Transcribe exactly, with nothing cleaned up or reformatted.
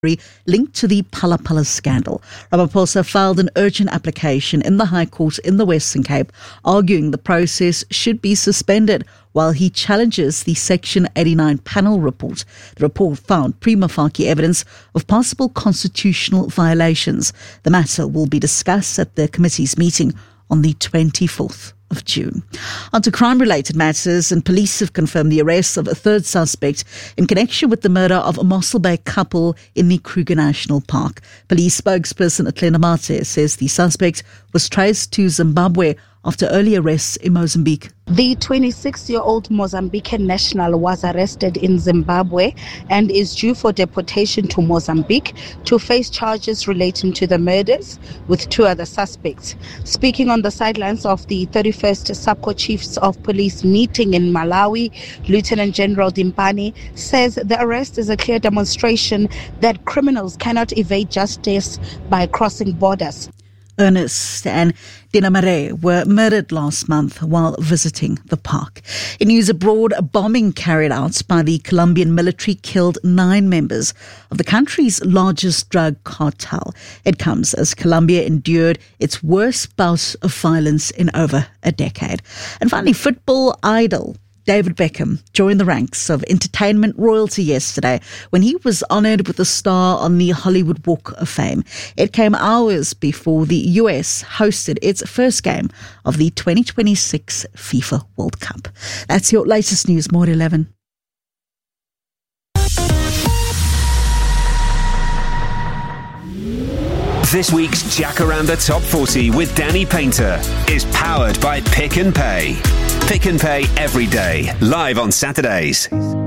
linked to the Phala Phala scandal. Ramaphosa filed an urgent application in the High Court in the Western Cape, arguing the process should be suspended while he challenges the Section eighty-nine panel report. The report found prima facie evidence of possible constitutional violations. The matter will be discussed at the committee's meeting on the twenty-fourth of June. On to crime-related matters, and police have confirmed the arrest of a third suspect in connection with the murder of a Mossel Bay couple in the Kruger National Park. Police spokesperson Athlenda Mate says the suspect was traced to Zimbabwe after early arrests in Mozambique. The twenty-six-year-old Mozambican national was arrested in Zimbabwe and is due for deportation to Mozambique to face charges relating to the murders with two other suspects. Speaking on the sidelines of the thirty-first SAPCO Chiefs of Police meeting in Malawi, Lieutenant General Dimpani says the arrest is a clear demonstration that criminals cannot evade justice by crossing borders. Ernest and Dina Marais were murdered last month while visiting the park. In news abroad, a bombing carried out by the Colombian military killed nine members of the country's largest drug cartel. It comes as Colombia endured its worst bout of violence in over a decade. And finally, football idol David Beckham joined the ranks of entertainment royalty yesterday when he was honoured with a star on the Hollywood Walk of Fame. It came hours before the U S hosted its first game of the twenty twenty-six FIFA World Cup. That's your latest news, More eleven. This week's Jacaranda Top forty with Danny Painter is powered by Pick and Pay. Pick and Pay every day, live on Saturdays.